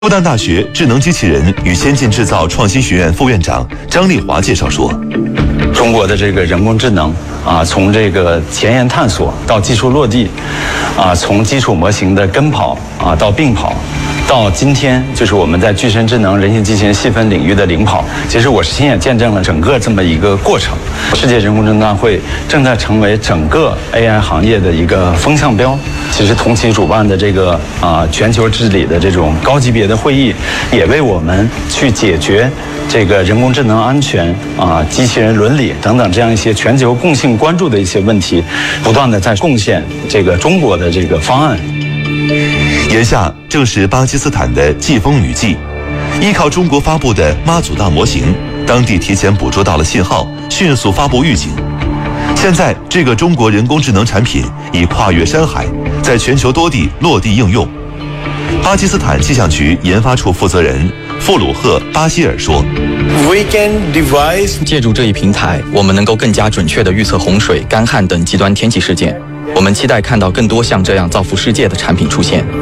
复旦大学智能机器人与先进制造创新学院副院长张丽华介绍说， 中国的这个人工智能从这个前沿探索到技术落地，从基础模型的跟跑到并跑，到今天就是我们在具身智能、人形机器人细分领域的领跑。其实我是亲眼见证了整个这么一个过程。世界人工智能大会正在成为整个 AI 行业的一个风向标。其实同期主办的这个全球治理的这种高级别的会议，也为我们去解决这个人工智能安全机器人伦理等等这样一些全球共性关注的一些问题，不断的在贡献这个中国的这个方案。 眼下正是巴基斯坦的季风雨季，依靠中国发布的妈祖大模型，当地提前捕捉到了信号，迅速发布预警。现在这个中国人工智能产品已跨越山海，在全球多地落地应用。巴基斯坦气象局研发处负责人傅鲁赫·巴希尔说， 借助这一平台，我们能够更加准确地预测洪水、干旱等极端天气事件。我们期待看到更多像这样造福世界的产品出现。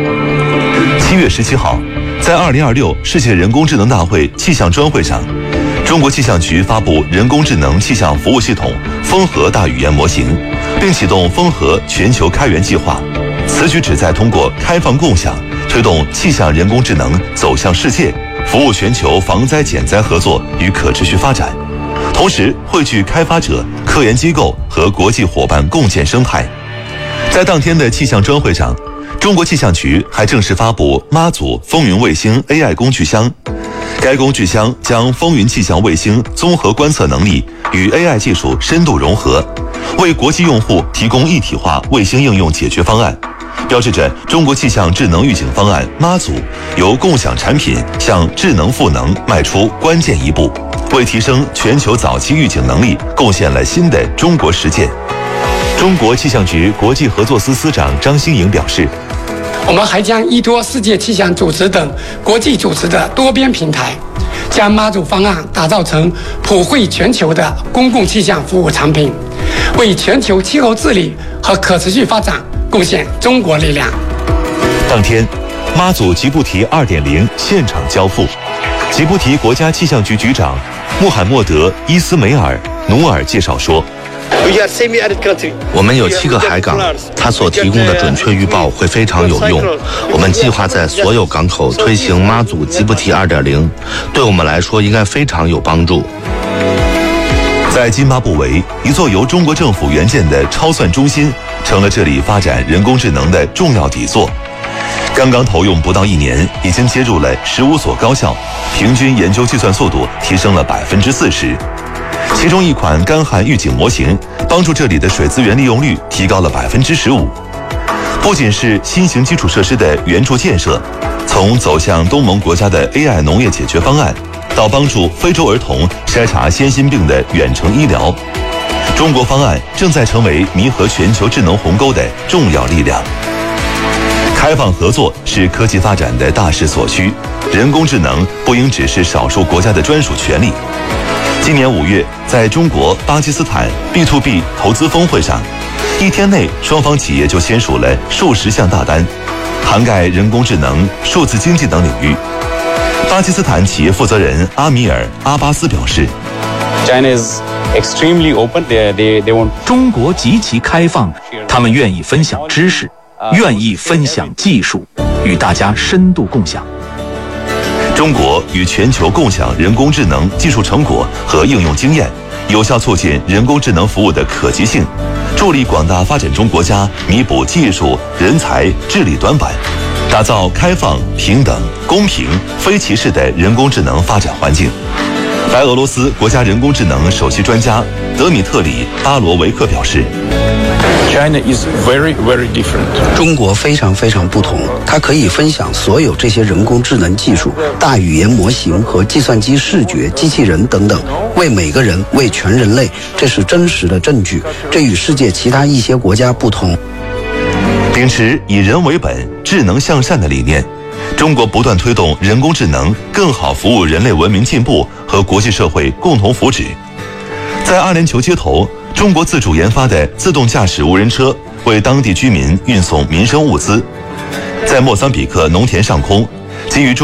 7月17号，在2026世界人工智能大会气象专会上，中国气象局发布人工智能气象服务系统风和大语言模型，并启动风和全球开源计划。此举旨在通过开放共享，推动气象人工智能走向世界，服务全球防灾减灾合作与可持续发展。同时汇聚开发者、科研机构和国际伙伴共建生态。在当天的气象专会上，中国气象局还正式发布妈祖风云卫星 AI 工具箱。该工具箱将风云气象卫星综合观测能力与 AI 技术深度融合，为国际用户提供一体化卫星应用解决方案，标志着中国气象智能预警方案妈祖由共享产品向智能赋能迈出关键一步，为提升全球早期预警能力贡献了新的中国实践。中国气象局国际合作司司长张新颖表示， 我们还将依托世界气象组织等国际组织的多边平台，将妈祖方案打造成普惠全球的公共气象服务产品，为全球气候治理和可持续发展贡献中国力量。 当天，妈祖吉布提 2.0 现场交付，吉布提国家气象局局长穆罕默德·伊斯梅尔·努尔介绍说， 我们有7个海港，它所提供的准确预报会非常有用。我们计划在所有港口推行妈祖吉布提 2.0， 对我们来说应该非常有帮助。 在津巴布韦，一座由中国政府援建的超算中心成了这里发展人工智能的重要底座。刚刚投用不到1年，已经接入了15所高校，平均研究计算速度提升了40%。其中一款干旱预警模型帮助这里的水资源利用率提高了15%。不仅是新型基础设施的援助建设，从走向东盟国家的 AI 农业解决方案，到帮助非洲儿童筛查先心病的远程医疗，中国方案正在成为弥合全球智能鸿沟的重要力量。开放合作是科技发展的大势所趋，人工智能不应只是少数国家的专属权利。今年5月，在中国巴基斯坦 B2B 投资峰会上，1天内双方企业就签署了数十项大单，涵盖人工智能、数字经济等领域。巴基斯坦企业负责人阿米尔·阿巴斯表示， 中国极其开放，他们愿意分享知识，愿意分享技术，与大家深度共享。 中国与全球共享人工智能技术成果和应用经验，有效促进人工智能服务的可及性，助力广大发展中国家弥补技术、人才、治理短板，打造开放、平等、公平、非歧视的人工智能发展环境。白俄罗斯国家人工智能首席专家德米特里·巴罗维克表示， 中国非常不同，它可以分享所有这些人工智能技术、大语言模型和计算机视觉、机器人等等，为每个人、为全人类，这是真实的证据，这与世界其他一些国家不同。 秉持以人为本、智能向善的理念，中国不断推动人工智能更好服务人类文明进步和国际社会共同福祉。在阿联酋街头，中国自主研发的自动驾驶无人车为当地居民运送民生物资。在莫桑比克农田上空， 基于